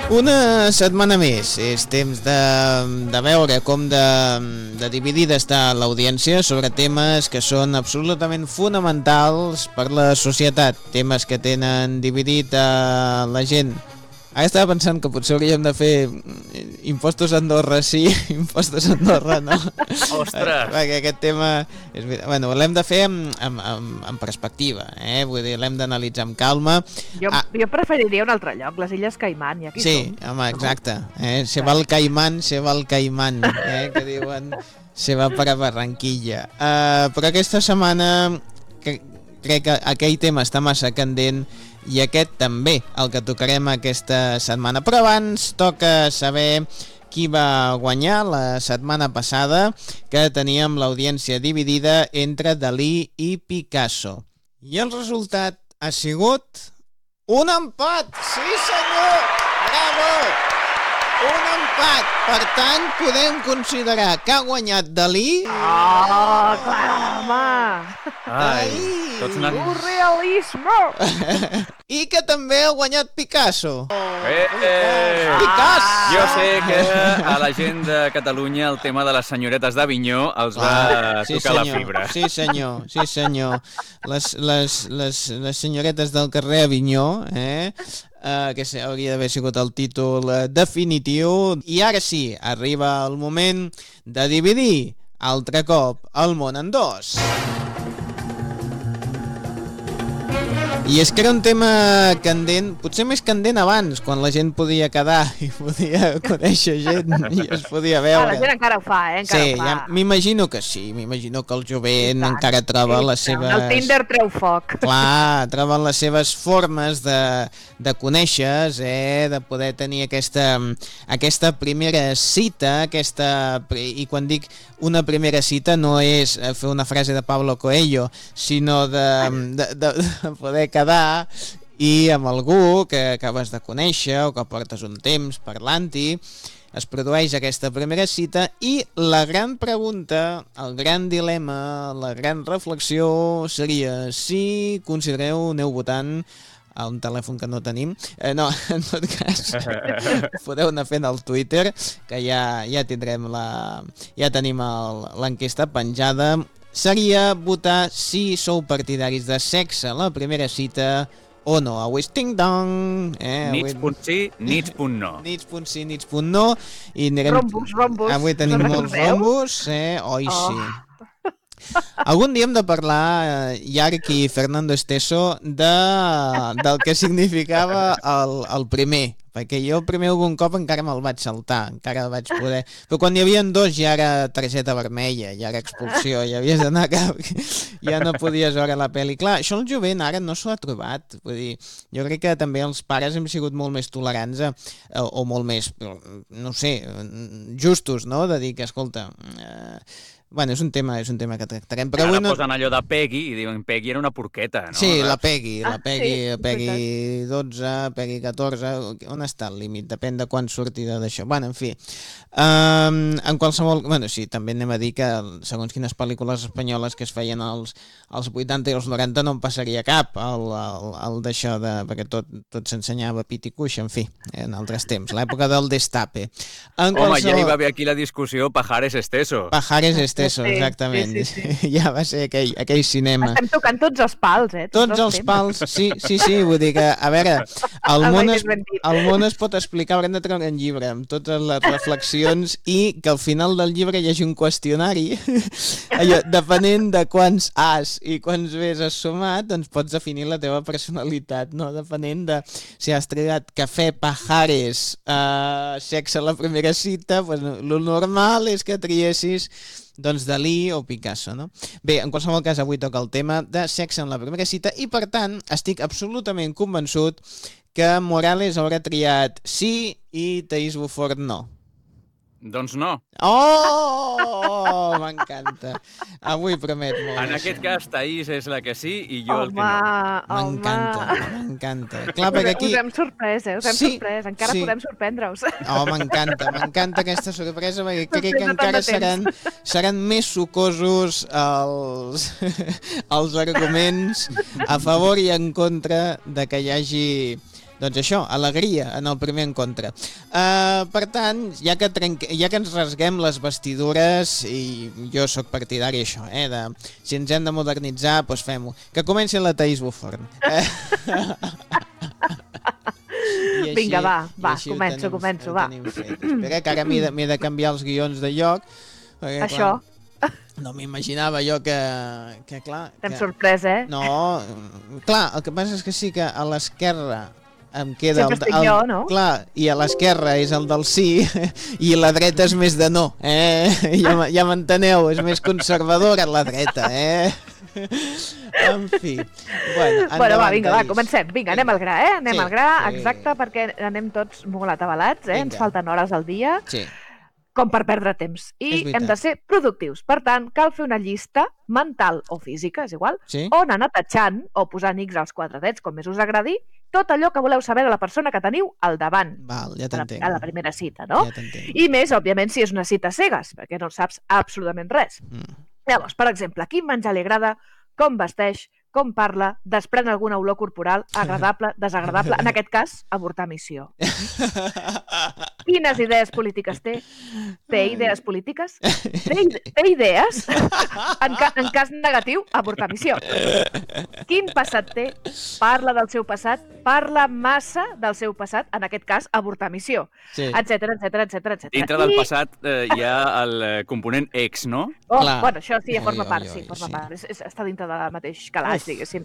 Una setmana més. És temps de veure com de dividida està l'audiència sobre temes que són absolutament fonamentals per la societat. Temes que tenen dividit a la gent. Ara estava pensant que potser hauríem de fer impostos a Andorra sí, impostos a Andorra no. Ostres! Perquè aquest tema bueno, l'hem de fer amb perspectiva, vull dir, l'hem d'analitzar amb calma. Jo preferiria un altre lloc, les Illes Caimán, i aquí sí, som. Sí, home, exacte. Se va al Caimán, que diuen, se va per a Barranquilla. Però aquesta setmana crec que aquell tema està massa candent i aquest també, el que tocarem aquesta setmana. Però abans toca saber qui va guanyar la setmana passada, que teníem l'audiència dividida entre Dalí i Picasso. I el resultat ha sigut un empat! Sí, senyor! Bravo! Un empat! Per tant, podem considerar que ha guanyat Dalí... Oh, clar, home! Ai, tots anant... Surrealisme! I que també ha guanyat Picasso. Picasso! Jo sé que a la gent de Catalunya el tema de les senyoretes d'Avinyó els va tocar la fibra. Sí, senyor, sí, senyor. Les senyoretes del carrer Avinyó, que hauria d'haver sigut el títol definitiu. I ara sí, arriba el moment de dividir altre cop el món en dos. I és que era un tema candent, potser més candent abans, quan la gent podia quedar i podia conèixer gent i es podia veure. La gent encara ho fa, encara ho fa. Ja, m'imagino que sí, m'imagino que el jovent encara troba les seves... El Tinder treu foc. Clar, troben les seves formes de conèixer, de poder tenir aquesta primera cita, i quan dic una primera cita no és fer una frase de Pablo Coelho, sinó de poder quedar i amb algú que acabes de conèixer o que portes un temps parlant-hi, es produeix aquesta primera cita i la gran pregunta, el gran dilema, la gran reflexió seria si considereu, aneu votant a un telèfon que no tenim, no, en tot cas podeu anar fent al Twitter, que ja tindrem ja tenim l'enquesta penjada. Seria votar si sou partidaris de sexe a la primera cita o no. Avui és ting-dong. Nits punt sí, nits punt no. Nits punt sí, nits punt no. Rombos. Avui tenim molts rombos. Oi, sí. Algun dia hem de parlar, Llarg i Fernando Esteso, del que significava el primer. Perquè jo primer algun cop encara me'l vaig saltar, encara el vaig poder... Però quan hi havia dos ja era targeta vermella, ja era expulsió, ja havies d'anar cap... Ja no podies veure la pel·li. Clar, això el jovent ara no s'ho ha trobat. Vull dir, jo crec que també els pares hem sigut molt més tolerants o molt més, no sé, justos, no? De dir que, escolta... Bueno, és un tema que tractarem. Però ara posen allò de Peggy i diuen Peggy era una porqueta, no? Sí, la Peggy 12, Peggy 14, on està el límit? Depèn de quan surti d'això. Bueno, en fi, en qualsevol... Bueno, sí, també anem a dir que segons quines pel·lícules espanyoles que es feien als 80 i als 90 no en passaria cap el d'això, perquè tot s'ensenyava pit i cuix, en fi, en altres temps, l'època del destape. Home, ja hi va haver aquí la discussió Pajares Esteso. Pajares Esteso, exactament. Sí. Ja va ser aquell cinema. Estem tocant tots els pals, Tots els pals, sí, vull dir que, a veure, el món es pot explicar, haurem de treure un llibre amb totes les reflexions i que al final del llibre hi hagi un qüestionari, allò, depenent de quants A's i quants B's has sumat, doncs pots definir la teva personalitat, no? Depenent de si has triat cafè, pajares, sexe a la primera cita, pues, lo normal és que triessis doncs Dalí o Picasso, no? Bé, en qualsevol cas avui toca el tema de sexe en la primera cita i per tant estic absolutament convençut que Morales haurà triat sí i Thaís Bufort no. Doncs no. Oh, m'encanta. Avui promet molt. En aquest cas, Thaís és la que sí i jo el que no. M'encanta. Clar, perquè aquí... Us hem sorprès, us hem sorprès. Encara podem sorprendre-us. Oh, m'encanta aquesta sorpresa, perquè crec que encara seran més sucosos els arguments a favor i en contra de que hi hagi Doncs això, alegria en el primer encontre. Per tant, ja que ens rasguem les vestidures, i jo sóc partidari això, si ens hem de modernitzar, doncs fem-ho. Que comenci la Taís Buforn. Vinga, va, començo, va. Espera, que ara m'he de canviar els guions de lloc. Perquè, això. No m'imaginava jo que clar... T'hem sorprès, No, clar, el que passa és que sí que a l'esquerra em queda sempre estic jo, no? Clar, i a l'esquerra és el del sí i la dreta és més de no, ja m'enteneu, és més conservadora la dreta, En fi. Bueno, va, vinga, comencem. Vinga, anem al gra, Anem al gra, exacte, perquè anem tots molt atabalats, Ens falten hores al dia. Sí. Com per perdre temps. I hem de ser productius. Per tant, cal fer una llista mental o física, és igual, on anar tatxant o posant X als quadradets, com més us agradi, tot allò que voleu saber de la persona que teniu al davant. Val, ja t'entenc. A la primera cita, no? Ja t'entenc. I més, òbviament, si és una cita cegues, perquè no saps absolutament res. Llavors, per exemple, quin menjar li agrada, com vesteix, com parla, desprèn alguna olor corporal, agradable, desagradable, en aquest cas, avortar missió. Quines idees polítiques té? Té idees polítiques? Té idees? En cas negatiu, avortar missió. Quin passat té? Parla del seu passat? Parla massa del seu passat? En aquest cas, avortar missió. Etcètera. Dintre del passat hi ha el component ex, no? Bueno, això sí, forma part, està dintre del mateix calaix, diguéssim,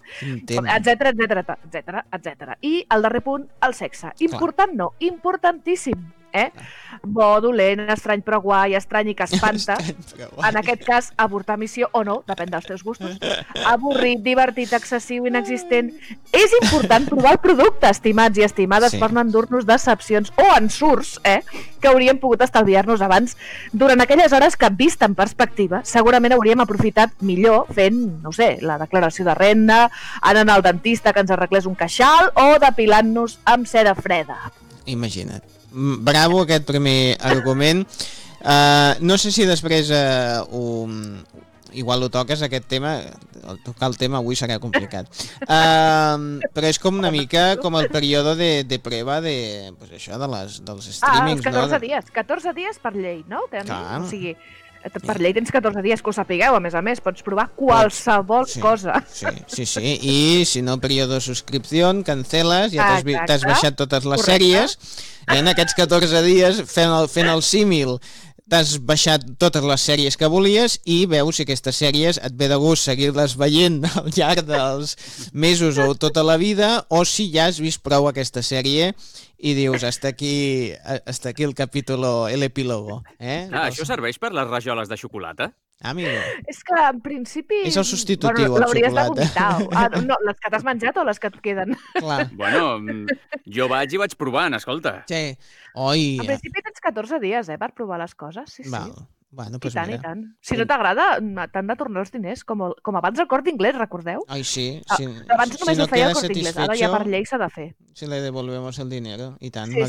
etcètera. I el darrer punt, el sexe. Important no, importantíssim. Bo, dolent, estrany però guai, estrany i que espanta. En aquest cas, avortar missió o no, depèn dels teus gustos. Avorrit, divertit, excessiu, inexistent. És important provar el producte, estimats i estimades, per no endur-nos decepcions o ensurts, que hauríem pogut estalviar-nos abans. Durant aquelles hores que, vist en perspectiva, segurament hauríem aprofitat millor fent, no sé, la declaració de renda, anant al dentista que ens arreglés un queixal o depilant-nos amb cera freda. Imagina't. Bravo aquest primer argument. No sé si després igual ho toques, aquest tema. Tocar el tema avui serà complicat. Però és com una mica com el període de prova de, pues això, dels streamings. 14 dies. 14 dies per llei, no? O sigui, per llei tens 14 dies, que ho sapigueu, a més, pots provar qualsevol cosa. Sí, i si no, període de subscripció, canceles, ja t'has baixat totes les sèries, en aquests 14 dies fent el símil, t'has baixat totes les sèries que volies i veus si aquestes sèries et ve de gust seguir-les veient al llarg dels mesos o tota la vida, o si ja has vist prou aquesta sèrie i dius, hasta aquí el capítulo, el epílogo. Això serveix per les rajoles de xocolata? Amigo. És que, en principi... És el substitutiu, el l'hauries de xocolata. vomitar. No, les que t'has menjat o les que et queden? Clar. Bueno, jo vaig provant, escolta. Sí. Oi. En principi tens 14 dies, per provar les coses, sí. Val. Bueno, pues I tant. Si no t'agrada, t'han de tornar els diners, com abans el Corte Inglés, recordeu? Ai, sí. Abans només ho feia el Corte Inglés, ara ja per llei s'ha de fer. Si le devolvemos el dinero, i tant. Sí,